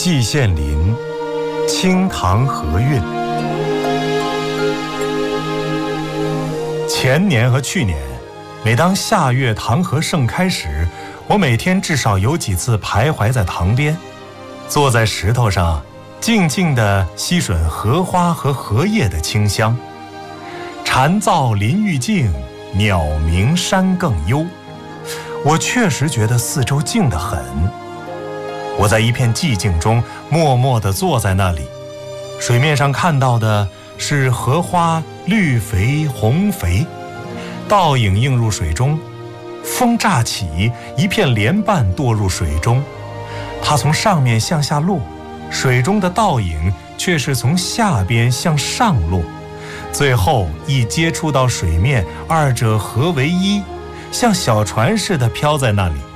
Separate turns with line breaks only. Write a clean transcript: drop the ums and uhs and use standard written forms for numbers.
季羡林，清塘河韵。前年和去年，每当夏月塘河盛开时，我每天至少有几次徘徊在塘边，坐在石头上，静静地吸吮荷花和荷叶的清香。蝉噪林愈静，鸟鸣山更幽。我确实觉得四周静得很。我在一片寂静中默默地坐在那里，水面上看到的是荷花绿肥红肥，倒影映入水中，风乍起，一片莲瓣堕入水中，它从上面向下落，水中的倒影却是从下边向上落，最后一接触到水面，二者合为一，像小船似的飘在那里。